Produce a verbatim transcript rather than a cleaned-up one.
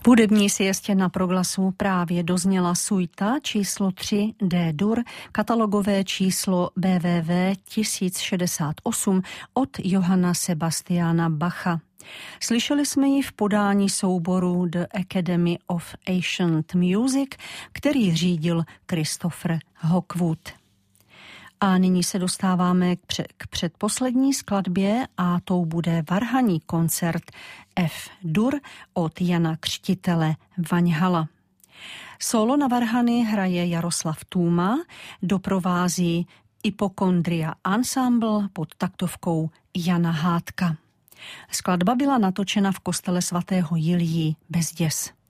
V hudební siestě na Proglasu právě dozněla suita číslo tři D-dur, katalogové číslo B W V tisíc šedesát osm od Johanna Sebastiana Bacha. Slyšeli jsme ji v podání souboru The Academy of Ancient Music, který řídil Christopher Hawkwood. A nyní se dostáváme k, před, k předposlední skladbě a tou bude varhaní koncert F-dur od Jana Křtitele Vaňhala. Solo na varhany hraje Jaroslav Tůma, doprovází Hypochondria Ensemble pod taktovkou Jana Hádka. Skladba byla natočena v kostele svatého Jiljí Bezděs.